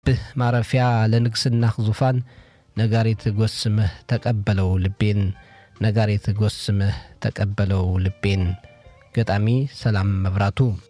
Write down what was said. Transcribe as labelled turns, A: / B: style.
A: ለልብህ ማረፊያ ለንግስናህ ዙፋን ነጋሪት ጎስመህ ተቀበለው ልቤን ነጋሪት ጎስመህ ተቀበለው ልቤን ገጣሚ ሰላም መብራቱ